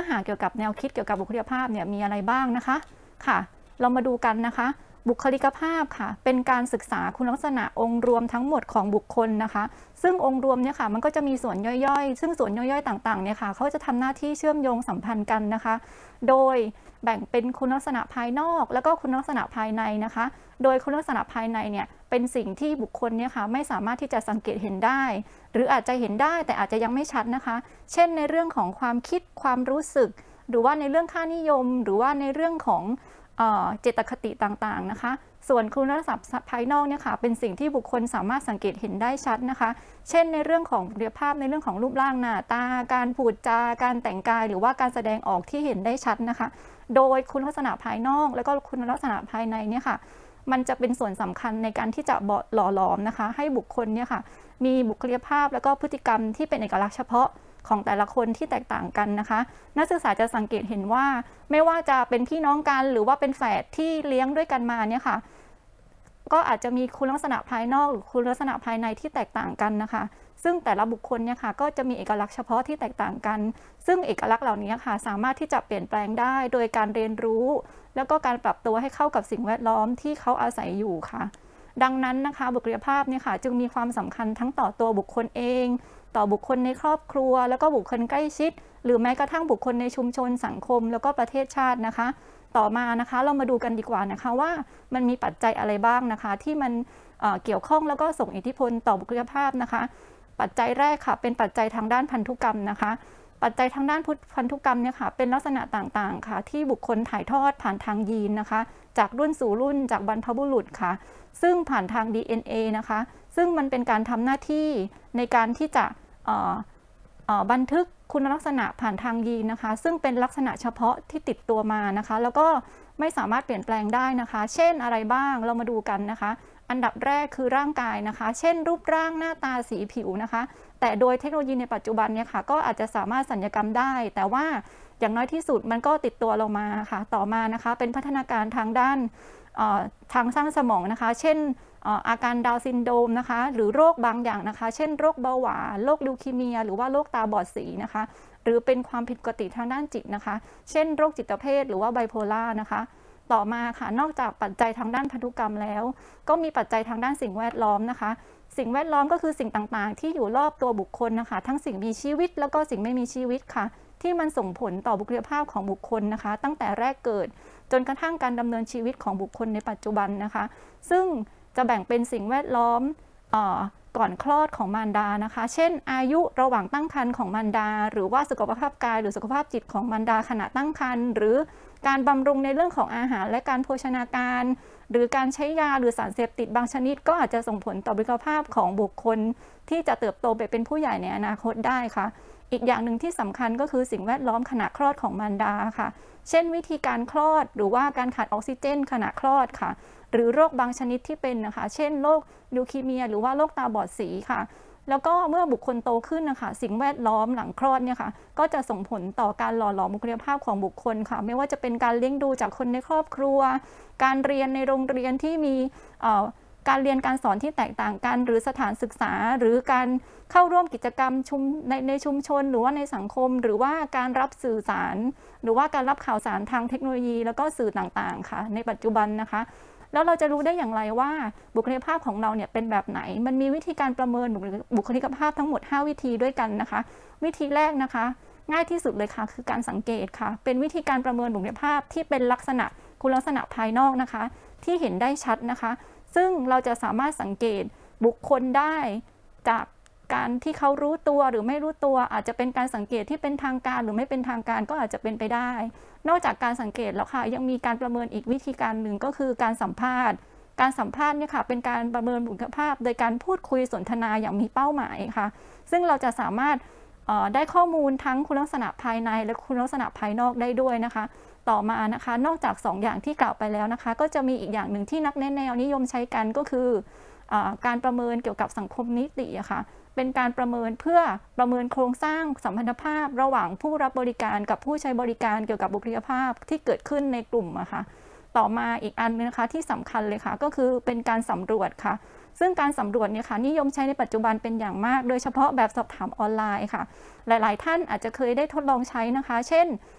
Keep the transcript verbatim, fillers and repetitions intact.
หาเกี่ยวกับแนวคิดเกี่ยวกับบุคลิกภาพเนี่ยมีอะไรบ้างนะคะค่ะเรามาดูกันนะคะบุคลิกภาพค่ะเป็นการศึกษาคุณลักษณะองค์รวมทั้งหมดของบุคคลนะคะซึ่งองค์รวมเนี่ยค่ะมันก็จะมีส่วนย่อยๆซึ่งส่วนย่อยๆต่างๆเนี่ยค่ะเขาจะทำหน้าที่เชื่อมโยงสัมพันธ์กันนะคะโดยแบ่งเป็นคุณลักษณะภายนอกแล้วก็คุณลักษณะภายในนะคะโดยคุณลักษณะภายในเนี่ยเป็นสิ่งที่บุคคลเนี่ยค่ะไม่สามารถที่จะสังเกตเห็นได้หรืออาจจะเห็นได้แต่อาจจะยังไม่ชัดนะคะเช่นในเรื่องของความคิดความรู้สึกหรือว่าในเรื่องค่านิยมหรือว่าในเรื่องของเจตคติต่างๆนะคะส่วนคุณลักษณะภายนอกเนี่ยค่ะเป็นสิ่งที่บุคคลสามารถสังเกตเห็นได้ชัดนะคะเช่นในเรื่องของบุคลิกภาพในเรื่องของรูปร่างหน้าตาการพูดจาการแต่งกายหรือว่าการแสดงออกที่เห็นได้ชัดนะคะโดยคุณลักษณะภายนอกแล้วก็คุณลักษณะภายในเนี่ยค่ะมันจะเป็นส่วนสำคัญในการที่จะหล่อหลอมนะคะให้บุคคลเนี่ยค่ะมีบุคลิกภาพแล้วก็พฤติกรรมที่เป็นเอกลักษณ์เฉพาะของแต่ละคนที่แตกต่างกันนะคะนักศึกษาจะสังเกตเห็นว่าไม่ว่าจะเป็นพี่น้องกันหรือว่าเป็นแฝดที่เลี้ยงด้วยกันมาเนี่ยค่ะก็อาจจะมีคุณลักษณะภายนอกหรือคุณลักษณะภายในที่แตกต่างกันนะคะซึ่งแต่ละบุคคลเนี่ยค่ะก็จะมีเอกลักษณ์เฉพาะที่แตกต่างกันซึ่งเอกลักษณ์เหล่านี้ค่ะสามารถที่จะเปลี่ยนแปลงได้โดยการเรียนรู้แล้วก็การปรับตัวให้เข้ากับสิ่งแวดล้อมที่เขาอาศัยอยู่ค่ะดังนั้นนะคะบุคลิกภาพเนี่ยค่ะจึงมีความสำคัญทั้งต่อตัวบุคคลเองต่อบุคคลในครอบครัวแล้วก็บุคคลใกล้ชิดหรือแม้กระทั่งบุคคลในชุมชนสังคมแล้วก็ประเทศชาตินะคะต่อมานะคะเรามาดูกันดีกว่านะคะว่ามันมีปัจจัยอะไรบ้างนะคะที่มัน เอ่อ เกี่ยวข้องแล้วก็ส่งอิทธิพลต่อบุคลิกภาพนะคะปัจจัยแรกค่ะเป็นปัจจัยทางด้านพันธุกรรมนะคะปัจจัยทางด้านพันธุกรรมเนี่ยค่ะเป็นลักษณะต่างๆค่ะที่บุคคลถ่ายทอดผ่านทางยีนนะคะจากรุ่นสู่รุ่นจากบรรพบุรุษค่ะซึ่งผ่านทาง ดี เอ็น เอ นะคะซึ่งมันเป็นการทำหน้าที่ในการที่จะบันทึกคุณลักษณะผ่านทางยีนนะคะซึ่งเป็นลักษณะเฉพาะที่ติดตัวมานะคะแล้วก็ไม่สามารถเปลี่ยนแปลงได้นะคะเช่นอะไรบ้างเรามาดูกันนะคะอันดับแรกคือร่างกายนะคะเช่นรูปร่างหน้าตาสีผิวนะคะแต่โดยเทคโนโลยีในปัจจุบันเนี่ยค่ะก็อาจจะสามารถสัญญกรรมได้แต่ว่าอย่างน้อยที่สุดมันก็ติดตัวเรามาค่ะต่อมานะคะเป็นพัฒนาการทางด้านทางสร้างสมองนะคะเช่นอาการดาวน์ซินโดรมนะคะหรือโรคบางอย่างนะคะเช่นโรคเบาหวานโรคลิวคีเมียหรือว่าโรคตาบอดสีนะคะหรือเป็นความผิดปกติทางด้านจิตนะคะเช่นโรคจิตเภทหรือว่าไบโพล่านะคะต่อมาค่ะนอกจากปัจจัยทางด้านพันธุกรรมแล้วก็มีปัจจัยทางด้านสิ่งแวดล้อมนะคะสิ่งแวดล้อมก็คือสิ่งต่างๆที่อยู่รอบตัวบุคคลนะคะทั้งสิ่งมีชีวิตแล้วก็สิ่งไม่มีชีวิตค่ะที่มันส่งผลต่อบุคลิกภาพของบุคคลนะคะตั้งแต่แรกเกิดจนกระทั่งการดำเนินชีวิตของบุคคลในปัจจุบันนะคะซึ่งจะแบ่งเป็นสิ่งแวดล้อมก่อนคลอดของมารดานะคะเช่นอายุระหว่างตั้งครรภ์ของมารดาหรือว่าสุขภาพกายหรือสุขภาพจิตของมารดาขณะตั้งครรภ์หรือการบำรุงในเรื่องของอาหารและการโภชนาการหรือการใช้ยาหรือสารเสพติดบางชนิดก็อาจจะส่งผลต่อบุคลิกภาพของบุคคลที่จะเติบโตไปเป็นผู้ใหญ่ในอนาคตได้ค่ะอีกอย่างหนึ่งที่สำคัญก็คือสิ่งแวดล้อมขณะคลอดของมารดาค่ะเช่นวิธีการคลอดหรือว่าการขาดออกซิเจนขณะคลอดค่ะหรือโรคบางชนิดที่เป็นนะคะเช่นโรคลิวคีเมียหรือว่าโรคตาบอดสีค่ะแล้วก็เมื่อบุคคลโตขึ้นนะคะสิ่งแวดล้อมหลังคลอดเนี่ยค่ะก็จะส่งผลต่อการหล่อหลอมบุคลิกภาพของบุคคลค่ะไม่ว่าจะเป็นการเลี้ยงดูจากคนในครอบครัวการเรียนในโรงเรียนที่มีการเรียนการสอนที่แตกต่างกันหรือสถานศึกษาหรือการเข้าร่วมกิจกรรมชุมในในชุมชนหรือว่าในสังคมหรือว่าการรับสื่อสารหรือว่าการรับข่าวสารทางเทคโนโลยีแล้วก็สื่อต่างๆค่ะในปัจจุบันนะคะแล้วเราจะรู้ได้อย่างไรว่าบุคลิกภาพของเราเนี่ยเป็นแบบไหนมันมีวิธีการประเมินบุคลิกภาพทั้งหมดห้าวิธีด้วยกันนะคะวิธีแรกนะคะง่ายที่สุดเลยค่ะคือการสังเกตค่ะเป็นวิธีการประเมินบุคลิกภาพที่เป็นลักษณะคุณลักษณะภายนอกนะคะที่เห็นได้ชัดนะคะซึ่งเราจะสามารถสังเกตบุคคลได้จากการที่เขารู้ตัวหรือไม่รู้ตัวอาจจะเป็นการสังเกตที่เป็นทางการหรือไม่เป็นทางการก็อาจจะเป็นไปได้นอกจากการสังเกตแล้วค่ะยังมีการประเมินอีกวิธีการหนึ่งก็คือการสัมภาษณ์การสัมภาษณ์เนี่ยค่ะเป็นการประเมินบุคลิกภาพโดยการพูดคุยสนทนาอย่างมีเป้าหมายค่ะซึ่งเราจะสามารถได้ข้อมูลทั้งคุณลักษณะภายในและคุณลักษณะภายนอกได้ด้วยนะคะต่อมานะคะนอกจากสองอย่างที่กล่าวไปแล้วนะคะก็จะมีอีกอย่างหนึ่งที่นักแนวนิยมใช้กันก็คือการประเมินเกี่ยวกับสังคมนิติอะค่ะเป็นการประเมินเพื่อประเมินโครงสร้างสัมพันธภาพระหว่างผู้รับบริการกับผู้ใช้บริการเกี่ยวกับบุคลิกภาพที่เกิดขึ้นในกลุ่มอะค่ะต่อมาอีกอันนึงนะคะที่สำคัญเลยค่ะก็คือเป็นการสำรวจค่ะซึ่งการสำรวจเนี่ยค่ะนิยมใช้ในปัจจุบันเป็นอย่างมากโดยเฉพาะแบบสอบถามออนไลน์ค่ะหลายๆท่านอาจจะเคยได้ทดลองใช้นะคะเช่น